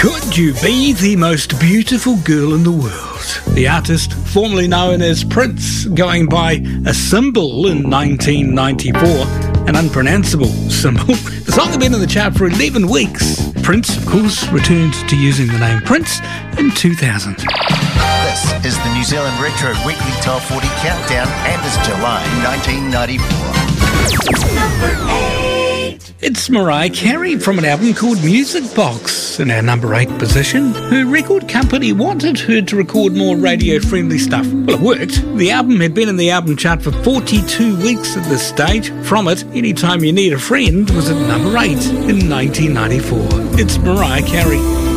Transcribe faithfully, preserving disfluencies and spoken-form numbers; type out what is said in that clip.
Could you be the most beautiful girl in the world? The artist, formerly known as Prince, going by a symbol in nineteen ninety-four, an unpronounceable symbol. The song had been in the chart for eleven weeks. Prince, of course, returned to using the name Prince in two thousand. This is the New Zealand Retro Weekly Top forty Countdown, and it's July nineteen ninety-four. Number eight. It's Mariah Carey from an album called Music Box. In our number eight position, her record company wanted her to record more radio-friendly stuff. Well, it worked. The album had been in the album chart for forty-two weeks at this stage. From it, Anytime You Need a Friend was at number eight in nineteen ninety-four. It's Mariah Carey.